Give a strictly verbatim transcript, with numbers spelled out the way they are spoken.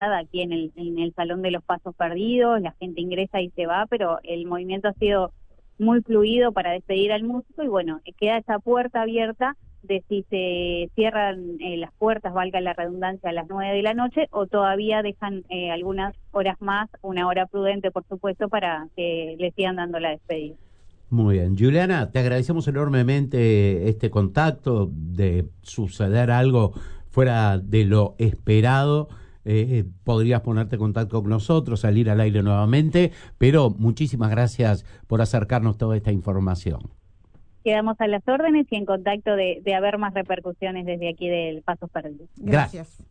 aquí en el, en el Salón de los Pasos Perdidos, la gente ingresa y se va, pero el movimiento ha sido muy fluido para despedir al músico y bueno, queda esa puerta abierta de si se cierran eh, las puertas, valga la redundancia, a las nueve de la noche o todavía dejan eh, algunas horas más, una hora prudente por supuesto, para que le sigan dando la despedida. Muy bien. Juliana, te agradecemos enormemente este contacto, de suceder algo fuera de lo esperado. Eh, podrías ponerte en contacto con nosotros, salir al aire nuevamente, pero muchísimas gracias por acercarnos toda esta información. Quedamos a las órdenes y en contacto de, de haber más repercusiones desde aquí del Pasos Perdidos. Gracias.